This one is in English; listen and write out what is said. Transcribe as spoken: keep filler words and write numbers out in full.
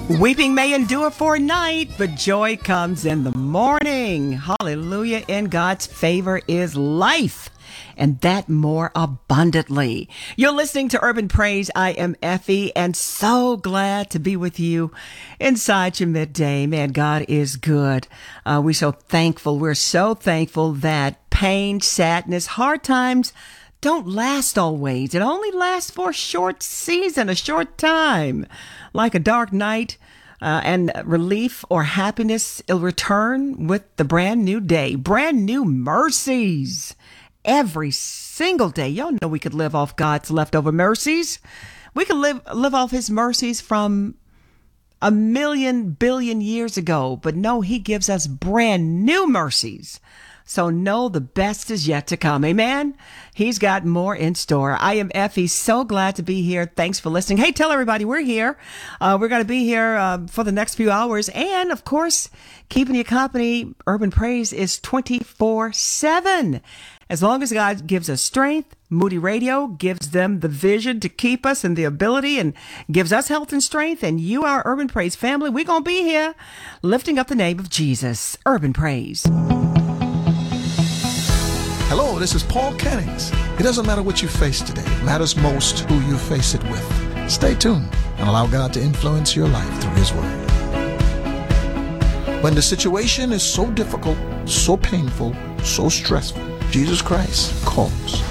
Weeping may endure for a night, but joy comes in the morning. Hallelujah. In God's favor is life, and that more abundantly. You're listening to Urban Praise. I am Effie, and so glad to be with you inside your midday. Man, God is good. Uh, we're so thankful. We're so thankful that pain, sadness, hard times don't last always. It only lasts for a short season, a short time. Like a dark night, uh, and relief or happiness, it'll return with the brand new day. Brand new mercies every single day. Y'all know we could live off God's leftover mercies. We could live live off his mercies from a million billion years ago. But no, he gives us brand new mercies. So know the best is yet to come. Amen. He's got more in store. I am Effie. So glad to be here. Thanks for listening. Hey, tell everybody we're here. Uh, we're going to be here uh, for the next few hours. And of course, keeping you company, Urban Praise is twenty-four seven. As long as God gives us strength, Moody Radio gives them the vision to keep us and the ability and gives us health and strength. And you, our Urban Praise family, we're going to be here lifting up the name of Jesus. Urban Praise. Hello, this is Paul Kennings. It doesn't matter what you face today. It matters most who you face it with. Stay tuned and allow God to influence your life through his word. When the situation is so difficult, so painful, so stressful, Jesus Christ calls.